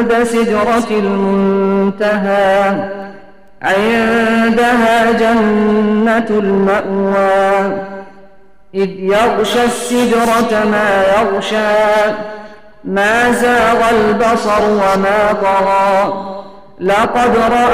سدرة المنتهى عندها جنة المأوى إذ يغشى السدرة ما يغشى ما زاغ البصر وما طغى لقد رأى